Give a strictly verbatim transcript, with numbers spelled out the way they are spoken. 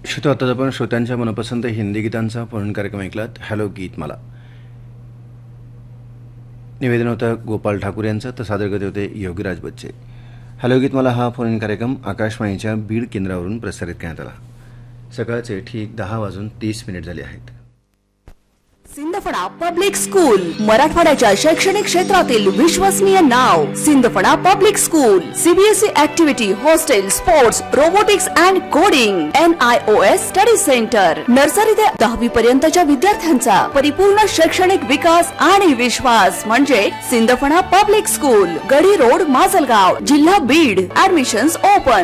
श्रोतो, आता आपण श्रोत्यांच्या मनपसंत हिंदी गीतांचा फोन कार्यक्रम ऐकलात. हॅलो गीत मला. निवेदन होतं गोपाल ठाकूर यांचं, तर सादर करते होते योगीराज बच्चे. हॅलो गीत मला हा फोन कार्यक्रम आकाशवाणीच्या बीड केंद्रावरून प्रसारित करण्यात आला. सकाळचे ठीक दहा वाजून तीस मिनिट झाले आहेत. सिंदफणा पब्लिक स्कूल, मराठवाड्याच्या शैक्षणिक क्षेत्रातील विश्वसनीय नाव. Sindphana public school, CBSE activity, hostel, sports, robotics and coding, N I O S study centre. Nursery ते दहावी पर्यंतच्या विद्यार्थ्यांचा परिपूर्ण शैक्षणिक विकास आणि विश्वास म्हणजे सिंदफणा पब्लिक स्कूल, गडी रोड, माजलगाव, जिल्हा बीड. Admissions open.